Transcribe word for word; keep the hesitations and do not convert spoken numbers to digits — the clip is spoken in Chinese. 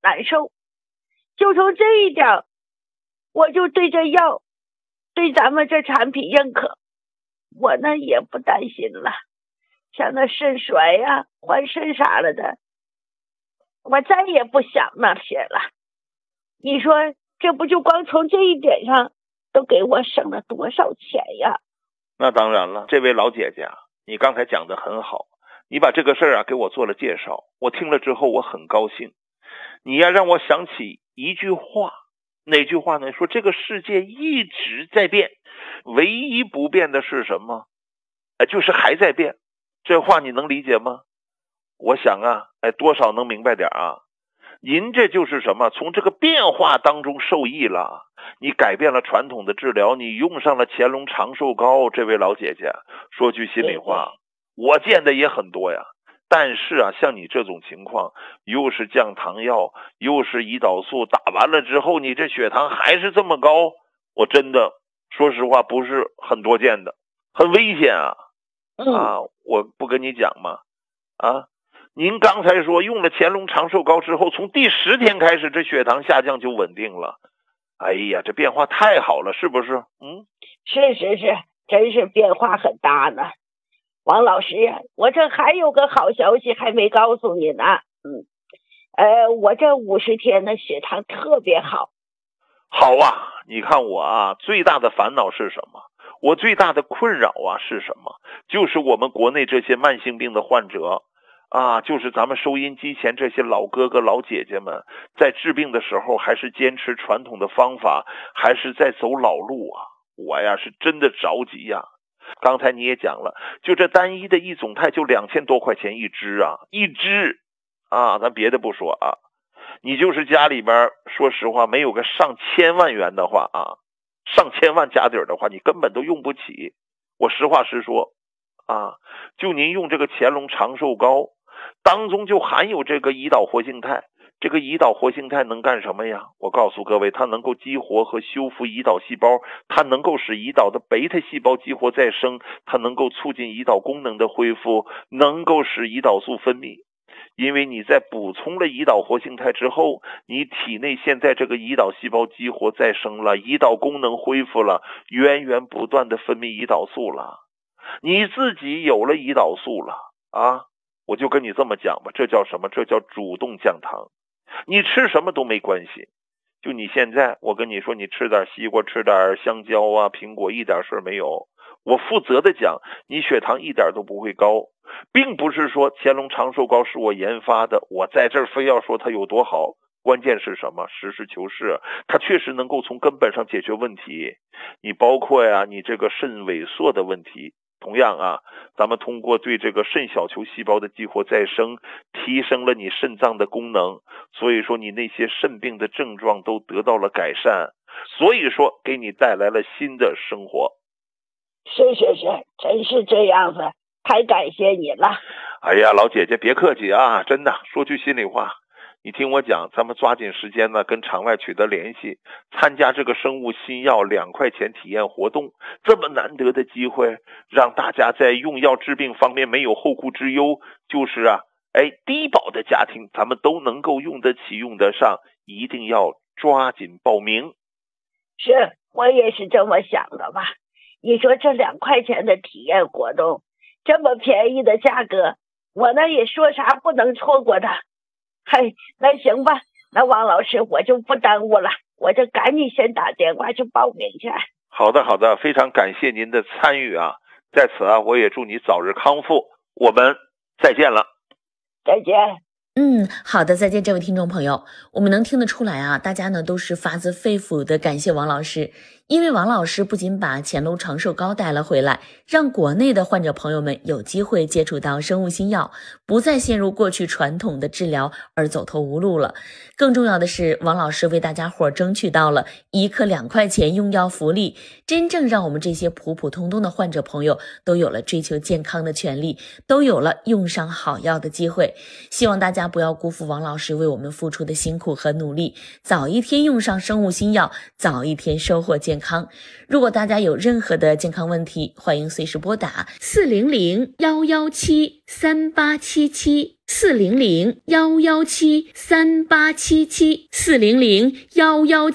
难受。就从这一点，我就对这药，对咱们这产品认可，我呢也不担心了。像那肾衰呀、换肾啥了的，我再也不想那些了。你说这不就光从这一点上都给我省了多少钱呀？ 那当然了，这位老姐姐啊，你刚才讲的很好，你把这个事儿啊给我做了介绍，我听了之后我很高兴。你呀让我想起一句话，哪句话呢？说这个世界一直在变，唯一不变的是什么？哎，就是还在变。这话你能理解吗？我想啊，哎，多少能明白点啊。您这就是什么？从这个变化当中受益了。你改变了传统的治疗，你用上了乾隆长寿膏。这位老姐姐，说句心里话，我见的也很多呀。但是啊，像你这种情况，又是降糖药，又是胰岛素，打完了之后，你这血糖还是这么高，我真的说实话不是很多见的，很危险啊。啊，我不跟你讲吗？啊，您刚才说用了乾隆长寿膏之后，从第十天开始，这血糖下降就稳定了。哎呀，这变化太好了，是不是？嗯， 是是是，真是变化很大呢。王老师呀，我这还有个好消息还没告诉你呢。嗯，呃，我这五十天的血糖特别好。 好啊，你看我啊，最大的烦恼是什么？我最大的困扰啊是什么？就是我们国内这些慢性病的患者啊，就是咱们收音机前这些老哥哥老姐姐们，在治病的时候还是坚持传统的方法，还是在走老路啊。我呀是真的着急呀。刚才你也讲了，就这单一的益总肽就两千多块钱一支啊，一支啊，咱别的不说啊，你就是家里边说实话没有个上千万元的话啊，上千万家底儿的话，你根本都用不起。我实话实说啊，就您用这个乾隆长寿膏，当中就含有这个胰岛活性肽。这个胰岛活性肽能干什么呀？我告诉各位，它能够激活和修复胰岛细胞，它能够使胰岛的贝塔细胞激活再生，它能够促进胰岛功能的恢复，能够使胰岛素分泌。因为你在补充了胰岛活性肽之后，你体内现在这个胰岛细胞激活再生了，胰岛功能恢复了，源源不断的分泌胰岛素了，你自己有了胰岛素了啊！我就跟你这么讲吧，这叫什么？这叫主动降糖。你吃什么都没关系，就你现在我跟你说，你吃点西瓜，吃点香蕉啊，苹果，一点事没有。我负责的讲，你血糖一点都不会高，并不是说乾隆长寿膏是我研发的，我在这儿非要说它有多好。关键是什么？实事求是，它确实能够从根本上解决问题。你包括呀，你这个肾萎缩的问题，同样啊，咱们通过对这个肾小球细胞的激活再生，提升了你肾脏的功能，所以说你那些肾病的症状都得到了改善，所以说给你带来了新的生活。 是是是，真是这样子，太感谢你了。 哎呀，老姐姐别客气啊，真的，说句心里话，你听我讲，咱们抓紧时间呢，跟场外取得联系，参加这个生物新药两块钱体验活动，这么难得的机会，让大家在用药治病方面没有后顾之忧，就是啊，哎，低保的家庭咱们都能够用得起用得上，一定要抓紧报名。 是，我也是这么想的吧。你说这两块钱的体验活动，这么便宜的价格，我呢也说啥不能错过的。嘿，那行吧，那王老师我就不耽误了，我就赶紧先打电话去报名去。 好的好的，非常感谢您的参与啊，在此啊我也祝你早日康复，我们再见了。 再见。 嗯，好的，再见，这位听众朋友。我们能听得出来啊，大家呢都是发自肺腑的感谢王老师，因为王老师不仅把乾隆长寿膏带了回来，让国内的患者朋友们有机会接触到生物新药，不再陷入过去传统的治疗而走投无路了。更重要的是，王老师为大家伙争取到了一颗两块钱用药福利，真正让我们这些普普通通的患者朋友都有了追求健康的权利，都有了用上好药的机会。希望大家家不要辜负王老师为我们付出的辛苦和努力，早一天用上生物新药，早一天收获健康。如果大家有任何的健康问题，欢迎随时拨打四零零幺幺七三八七七四零零幺幺七三八七七四零零幺幺